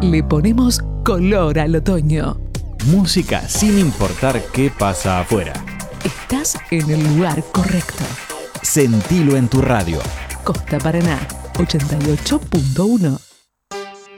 Le ponemos color al otoño. Música sin importar qué pasa afuera. Estás en el lugar correcto. Sentilo en tu radio. Costa Paraná 88.1.